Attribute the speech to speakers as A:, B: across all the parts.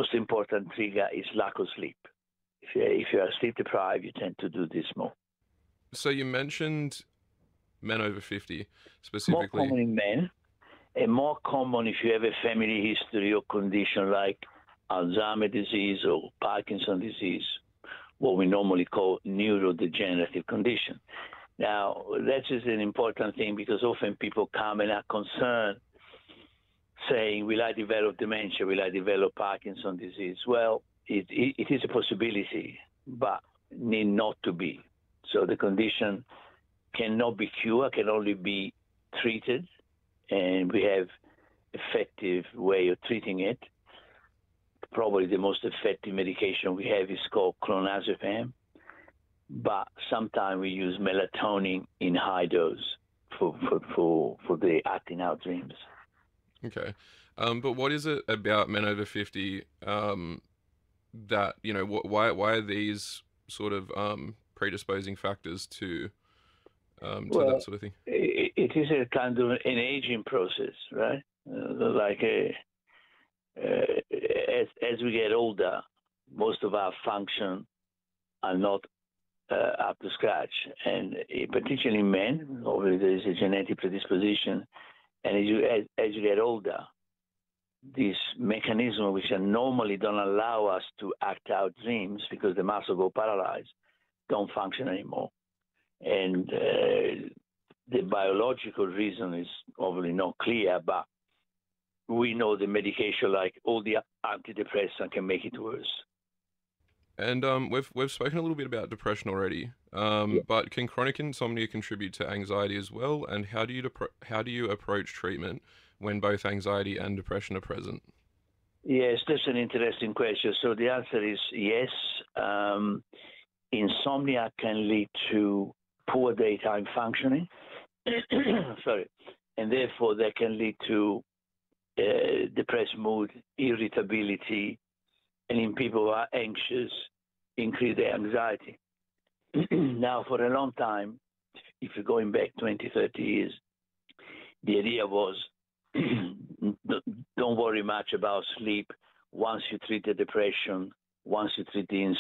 A: most important trigger is lack of sleep. If you are sleep deprived, you tend to do this more.
B: So you mentioned men over 50
A: More
B: specifically.
A: common in men, and more common if you have a family history or condition like Alzheimer's disease or Parkinson's disease, what we normally call neurodegenerative condition. Now, that is an important thing because often people come and are concerned saying, will I develop dementia? Will I develop Parkinson's disease? Well, it is a possibility, but need not to be. So the condition cannot be cured, can only be treated, and we have effective way of treating it. Probably the most effective medication we have is called clonazepam, but sometimes we use melatonin in high dose for the acting out dreams.
B: Okay. But what is it about men over 50 that, why are these sort of predisposing factors to that sort of thing?
A: It is a kind of an aging process, right? As we get older, most of our function are not up to scratch, and particularly men, obviously there is a genetic predisposition, and as you get older, these mechanisms which are normally don't allow us to act out dreams because the muscle go paralyzed, don't function anymore. And the biological reason is obviously not clear, but we know the medication, like all the antidepressants, can make it worse.
B: And we've spoken a little bit about depression already, but can chronic insomnia contribute to anxiety as well? And how do you approach treatment when both anxiety and depression are present?
A: Yes, that's an interesting question. So the answer is yes. Insomnia can lead to poor daytime functioning. Sorry, and therefore that can lead to depressed mood, irritability, and in people who are anxious, increase their anxiety. Now, for a long time, if you're going back 20, 30 years, the idea was don't worry much about sleep. Once you treat the depression, once you treat the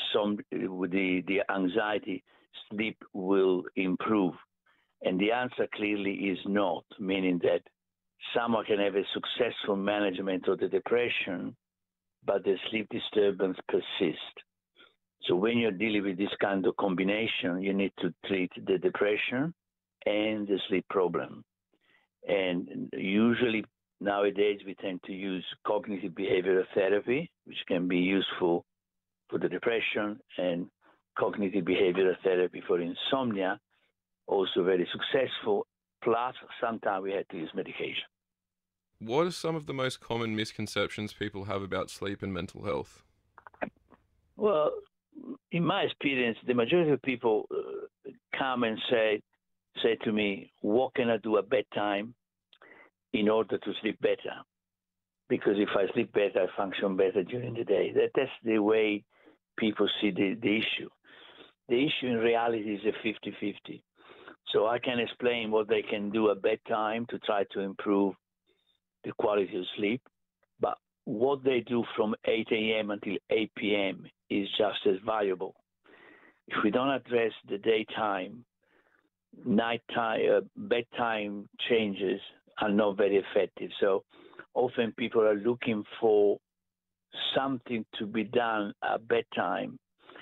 A: anxiety, sleep will improve. And the answer clearly is not, meaning that someone can have a successful management of the depression, but the sleep disturbance persists. So when you're dealing with this kind of combination, you need to treat the depression and the sleep problem. And usually nowadays we tend to use cognitive behavioral therapy, which can be useful for the depression, and cognitive behavioral therapy for insomnia, also very successful. Plus, sometimes we had to use medication.
B: What are some of the most common misconceptions people have about sleep and mental health?
A: Well, in my experience, the majority of people come and say to me, what can I do at bedtime in order to sleep better? Because if I sleep better, I function better during the day. That's the way people see the issue. The issue in reality is a 50-50. So I can explain what they can do at bedtime to try to improve the quality of sleep. But what they do from 8 a.m. until 8 p.m. is just as valuable. If we don't address the daytime, nighttime, bedtime changes are not very effective. So often people are looking for something to be done at bedtime,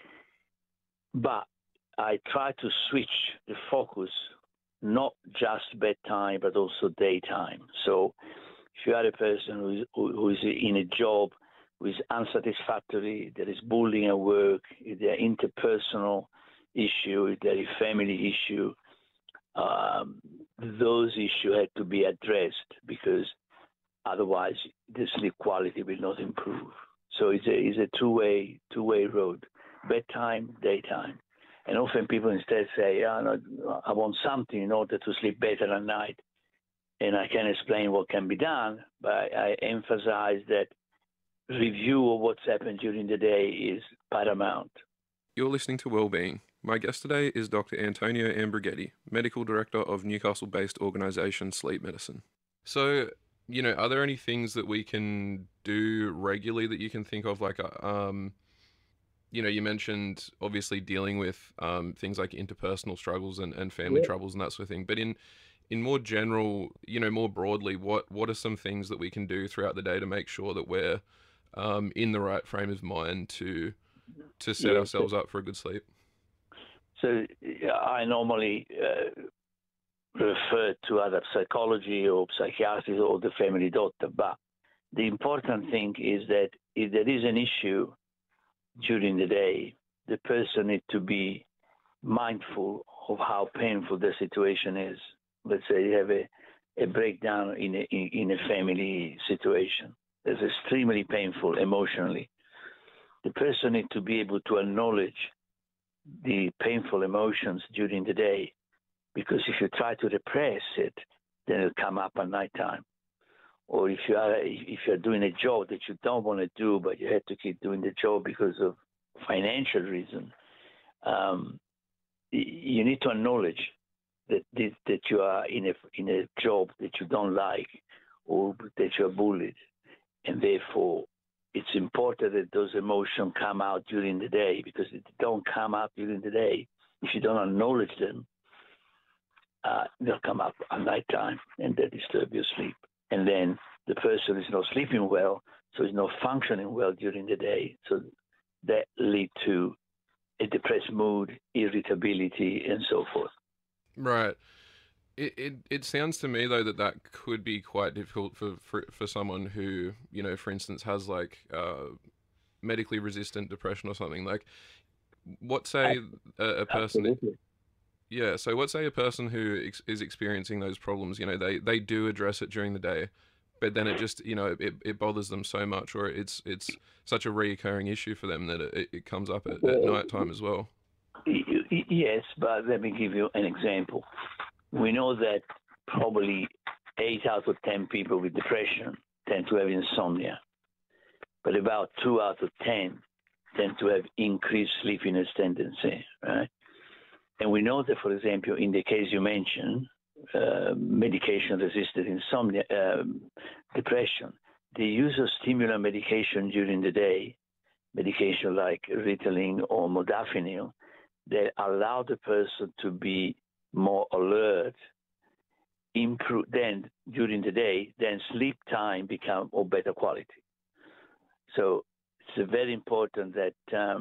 A: but I try to switch the focus, not just bedtime, but also daytime. So if you are a person who is in a job who is unsatisfactory, there is bullying at work, if there are interpersonal issues, if there is family issue, those issues have to be addressed because otherwise the sleep quality will not improve. So it's a two-way road, bedtime, daytime. And often people instead say, no, I want something in order to sleep better at night. And I can explain what can be done, but I emphasize that review of what's happened during the day is paramount.
B: You're listening to Wellbeing. My guest today is Dr. Antonio Ambrighetti, Medical Director of Newcastle-based organisation Sleep Medicine. So are there any things that we can do regularly that you can think of, like, you mentioned obviously dealing with things like interpersonal struggles and family
A: Yeah.
B: troubles and that sort of thing. But in more general, more broadly, what are some things that we can do throughout the day to make sure that we're in the right frame of mind to set
A: Yes.
B: ourselves up for a good sleep?
A: So I normally refer to other psychology or psychiatrists or the family doctor, but the important thing is that if there is an issue during the day, the person needs to be mindful of how painful the situation is. Let's say you have a breakdown in a family situation. It's extremely painful emotionally. The person needs to be able to acknowledge the painful emotions during the day, because if you try to repress it, then it'll come up at nighttime. Or if you're doing a job that you don't want to do, but you have to keep doing the job because of financial reason, you need to acknowledge that you are in a job that you don't like, or that you are bullied, and therefore it's important that those emotions come out during the day, because if they don't come out during the day, if you don't acknowledge them, they'll come up at nighttime and they disturb your sleep. And then the person is not sleeping well, so is not functioning well during the day. So that lead to a depressed mood, irritability, and so forth.
B: Right. It sounds to me though that could be quite difficult for someone who, for instance, has like medically resistant depression or something. Like, what say a person?
A: Absolutely.
B: Yeah. So what say a person who is experiencing those problems? They do address it during the day, but then it just it bothers them so much, or it's such a reoccurring issue for them that it comes up at
A: Well,
B: night time as well.
A: yes, but let me give you an example. We know that probably 8 out of 10 people with depression tend to have insomnia, but about 2 out of 10 tend to have increased sleepiness tendency, right? And we know that, for example, in the case you mentioned, medication-resistant insomnia, depression, the use of stimulant medication during the day, medication like Ritalin or modafinil, that allow the person to be more alert, improve then during the day, then sleep time become of better quality. So it's very important that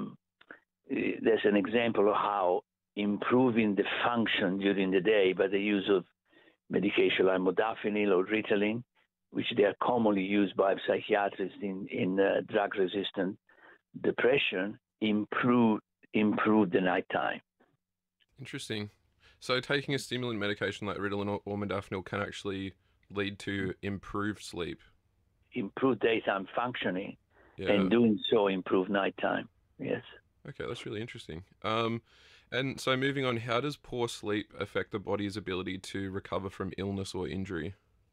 A: there's an example of how improving the function during the day by the use of medication like modafinil or Ritalin, which they are commonly used by psychiatrists in drug-resistant depression, improve the nighttime.
B: Interesting. So taking a stimulant medication like Ritalin or modafinil can actually lead to improved sleep.
A: Improve daytime functioning,
B: Yeah.
A: and doing so improve nighttime. Yes.
B: Okay, that's really interesting. And so moving on, how does poor sleep affect the body's ability to recover from illness or injury?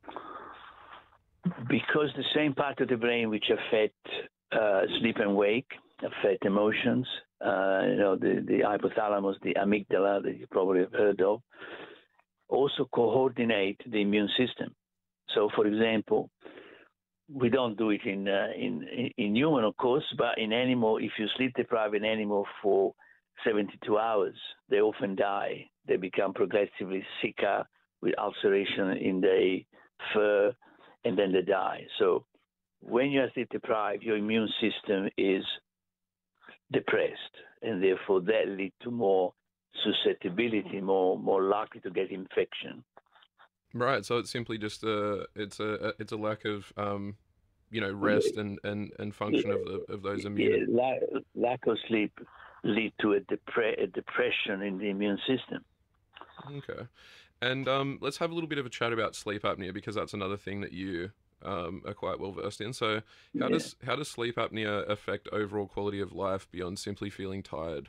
A: Because the same part of the brain which affect sleep and wake, affect emotions, the hypothalamus, the amygdala that you probably have heard of, also coordinate the immune system. So, for example, we don't do it in human, of course, but in animal, if you sleep deprive an animal for 72 hours, they often die. They become progressively sicker with ulceration in the fur, and then they die. So when you are sleep deprived, your immune system is depressed, and therefore that leads to more susceptibility, more likely to get infection.
B: Right, so it's simply just a lack of rest and function of those immune.
A: Lack of sleep lead to a depression in the immune system.
B: Okay. And let's have a little bit of a chat about sleep apnea, because that's another thing that you are quite well versed in. So
A: Yeah.
B: how does sleep apnea affect overall quality of life beyond simply feeling tired?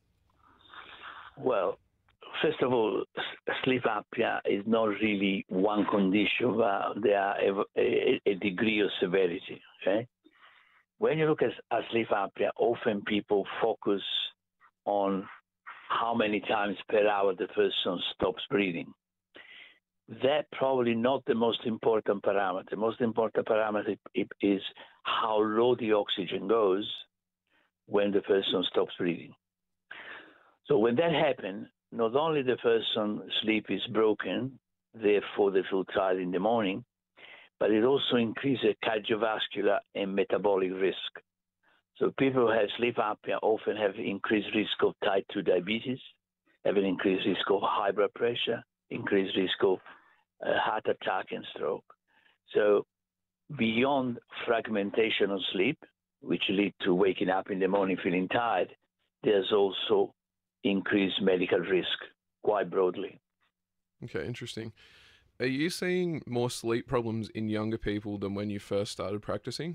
A: Well, first of all, sleep apnea is not really one condition, but there are a degree of severity. Okay. When you look at sleep apnea, often people focus on how many times per hour the person stops breathing. That probably not the most important parameter. The most important parameter is how low the oxygen goes when the person stops breathing. So when that happens, not only the person's sleep is broken, therefore they feel tired in the morning, but it also increases cardiovascular and metabolic risk. So people who have sleep apnea often have increased risk of type 2 diabetes, have an increased risk of high blood pressure, increased risk of heart attack and stroke. So beyond fragmentation of sleep, which lead to waking up in the morning feeling tired, there's also increased medical risk quite broadly.
B: Okay, interesting. Are you seeing more sleep problems in younger people than when you first started practicing?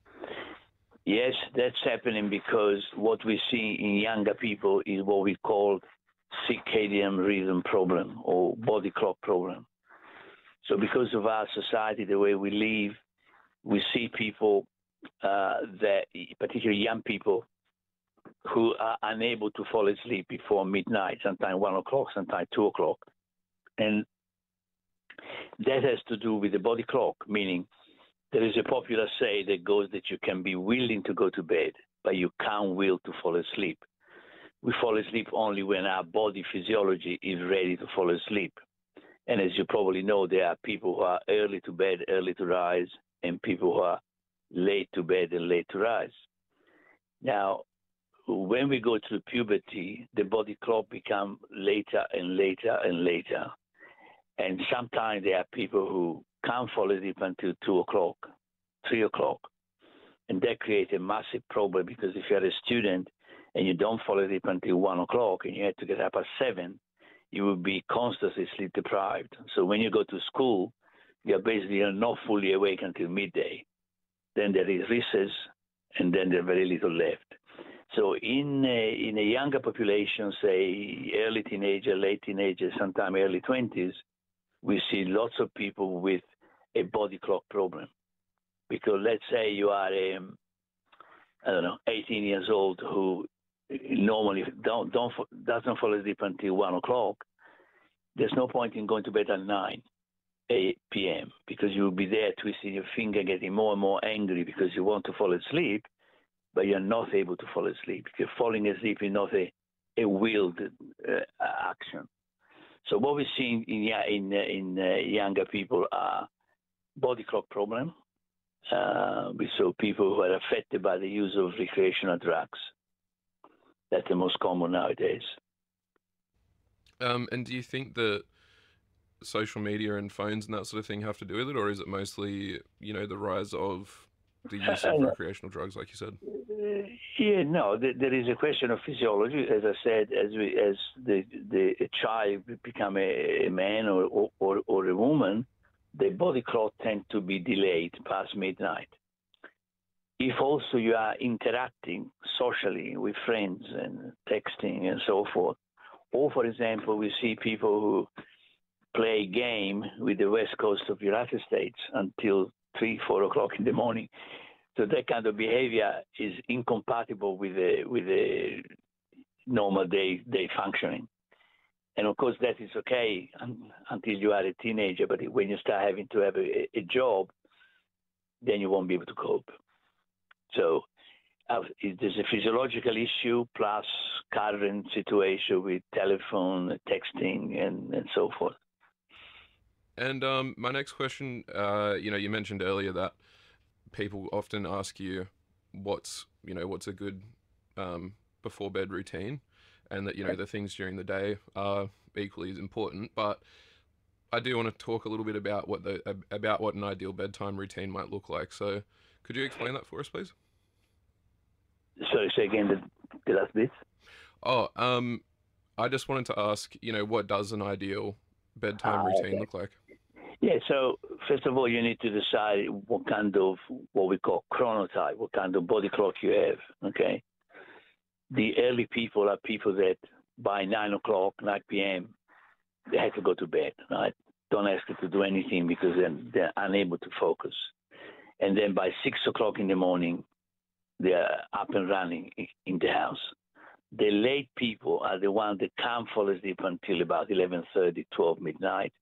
A: Yes, that's happening because what we see in younger people is what we call circadian rhythm problem or body clock problem. So because of our society, the way we live, we see people that, particularly young people, who are unable to fall asleep before midnight, sometimes 1 o'clock, sometimes 2 o'clock. And that has to do with the body clock, meaning there is a popular say that goes that you can be willing to go to bed, but you can't will to fall asleep. We fall asleep only when our body physiology is ready to fall asleep. And as you probably know, there are people who are early to bed, early to rise, and people who are late to bed and late to rise. Now, when we go through puberty, the body clock becomes later and later and later. And sometimes there are people who can't fall asleep until 2 o'clock, 3 o'clock. And that creates a massive problem because if you're a student and you don't fall asleep until 1 o'clock and you have to get up at 7, you will be constantly sleep deprived. So when you go to school, you're basically not fully awake until midday. Then there is recess, and then there's very little left. So in a younger population, say early teenager, late teenager, sometimes early 20s, we see lots of people with a body clock problem. Because let's say you are, 18 years old who normally doesn't fall asleep until 1 o'clock. There's no point in going to bed at 9 p.m. because you will be there twisting your finger, getting more and more angry because you want to fall asleep, but you're not able to fall asleep because falling asleep is not a willed action. So what we see in younger people are body clock problem. We saw people who are affected by the use of recreational drugs. That's the most common nowadays.
B: And do you think that social media and phones and that sort of thing have to do with it, or is it mostly, the rise of the use of recreational drugs, like you said?
A: There is a question of physiology. As I said, as the child become a man or a woman, the body clock tends to be delayed past midnight. If also you are interacting socially with friends and texting and so forth, or for example, we see people who play game with the west coast of the United States until 3, 4 o'clock in the morning. So that kind of behavior is incompatible with a normal day functioning. And of course, that is okay until you are a teenager. But when you start having to have a job, then you won't be able to cope. So there's a physiological issue plus current situation with telephone, texting, and so forth.
B: And my next question, you mentioned earlier that people often ask you what's a good before bed routine, and that the things during the day are equally as important. But I do want to talk a little bit about what an ideal bedtime routine might look like. So could you explain that for us, please?
A: Sorry, say again the last bit.
B: I just wanted to ask, what does an ideal bedtime routine look like?
A: Yeah, so first of all, you need to decide what kind of, what we call chronotype, what kind of body clock you have, okay? The early people are people that by 9 o'clock, 9 p.m., they have to go to bed, right? Don't ask them to do anything because then they're unable to focus. And then by 6 o'clock in the morning, they're up and running in the house. The late people are the ones that can't fall asleep until about 11:30, 12 midnight.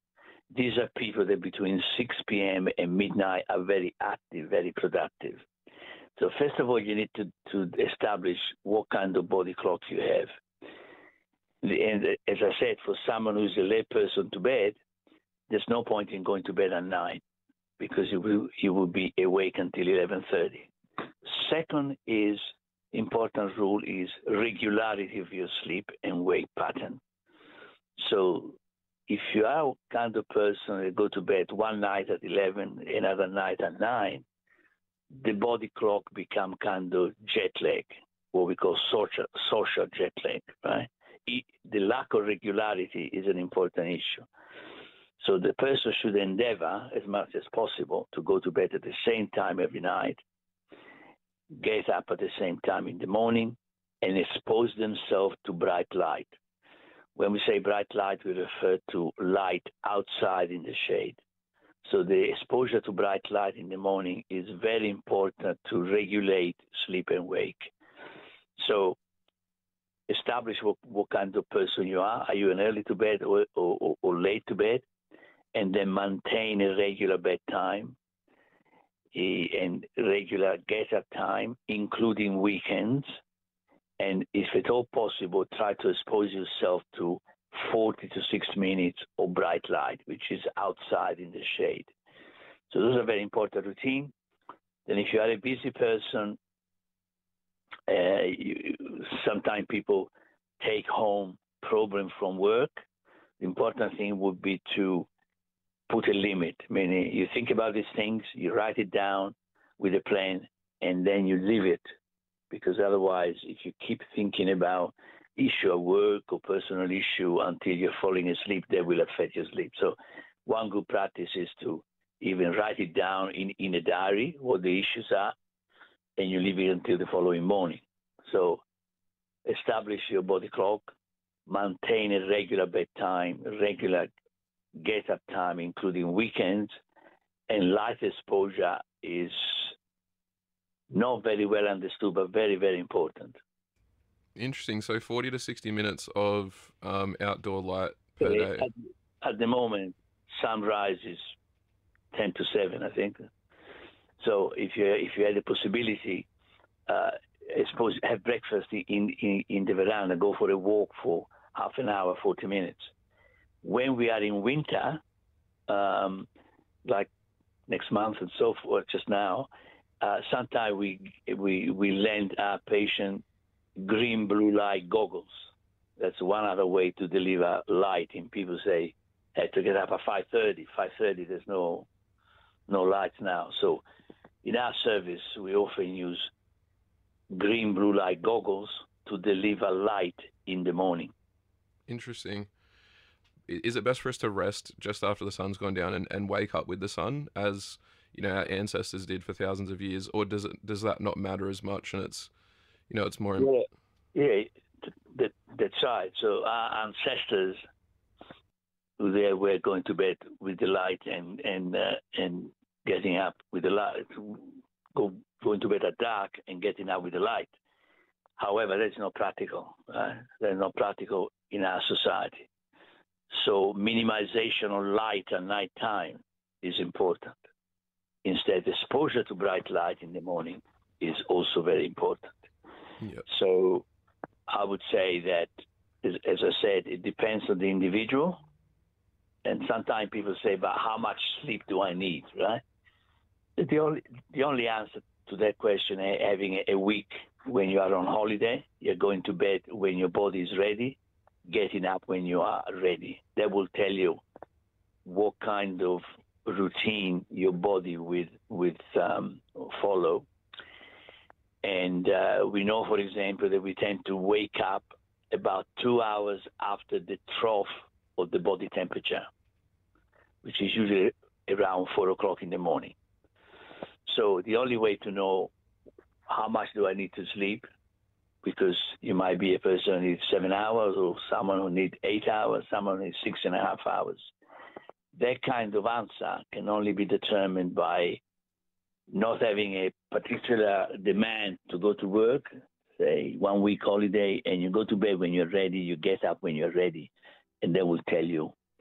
A: These are people that between 6 p.m. and midnight are very active, very productive. So first of all, you need to establish what kind of body clock you have. And as I said, for someone who's a late person to bed, there's no point in going to bed at 9 because you will be awake until 11:30. Second is important rule is regularity of your sleep and wake pattern. So if you are kind of person that go to bed one night at 11, another night at 9, the body clock become kind of jet lag, what we call social jet lag, right? The lack of regularity is an important issue. So the person should endeavor as much as possible to go to bed at the same time every night, get up at the same time in the morning, and expose themselves to bright light. When we say bright light, we refer to light outside in the shade. So the exposure to bright light in the morning is very important to regulate sleep and wake. So establish what kind of person you are. Are you an early to bed or late to bed? And then maintain a regular bedtime and regular get-up time, including weekends. And if at all possible, try to expose yourself to 40 to 60 minutes of bright light, which is outside in the shade. So those are very important routine. Then if you are a busy person, sometimes people take home problem from work. The important thing would be to put a limit, meaning you think about these things, you write it down with a plan, and then you leave it. Because otherwise, if you keep thinking about issue at work or personal issue until you're falling asleep, that will affect your sleep. So one good practice is to even write it down in a diary, what the issues are, and you leave it until the following morning. So establish your body clock, maintain a regular bedtime, regular get-up time, including weekends, and light exposure is not very well understood, but very, very important.
B: Interesting. So 40 to 60 minutes of outdoor light per day.
A: At the moment, sunrise is 10 to 7, I think. So if you had the possibility, have breakfast in the veranda, go for a walk for half an hour, 40 minutes. When we are in winter, like next month and so forth, just now, sometimes we lend our patient green blue light goggles. That's one other way to deliver light. And people say, "Had to get up at 5:30." 5:30, there's no lights now. So in our service, we often use green blue light goggles to deliver light in the morning.
B: Interesting. Is it best for us to rest just after the sun's gone down and wake up with the sun, as you know our ancestors did for thousands of years, or does that not matter as much, and it's it's more?
A: That's right. So our ancestors, they were going to bed with the light and getting up with the light, going to bed at dark and getting up with the light. However, that's not practical. That's not practical in our society. So minimization of light at night time is important. Instead, exposure to bright light in the morning is also very important.
B: Yep.
A: So I would say that, as I said, it depends on the individual. And sometimes people say, but how much sleep do I need, right? The only answer to that question is having a week when you are on holiday, you're going to bed when your body is ready, getting up when you are ready. That will tell you what kind of routine your body will follow. And we know, for example, that we tend to wake up about 2 hours after the trough of the body temperature, which is usually around 4 o'clock in the morning. So the only way to know how much do I need to sleep, because you might be a person who needs 7 hours, or someone who needs 8 hours, someone who needs 6.5 hours. That kind of answer can only be determined by not having a particular demand to go to work, say 1 week holiday, and you go to bed when you're ready, you get up when you're ready, and that will tell you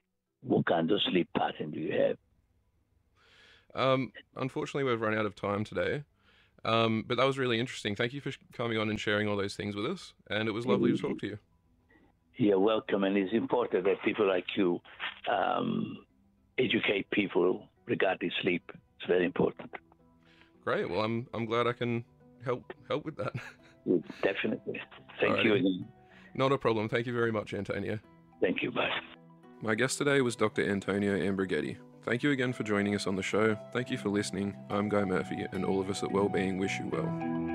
A: what kind of sleep pattern do you have?
B: Unfortunately, we've run out of time today. But that was really interesting. Thank you for coming on and sharing all those things with us. And it was lovely to talk to you.
A: You're welcome. And it's important that people like you educate people regarding sleep. It's very important.
B: Great. Well, I'm glad I can help with that.
A: Definitely. Thank
B: Alrighty.
A: you again.
B: Not a problem. Thank you very much, Antonio.
A: Thank you. Bye.
B: My guest today was Dr. Antonio Ambroghetti. Thank you again for joining us on the show. Thank you for listening. I'm Guy Murphy, and all of us at Wellbeing wish you well.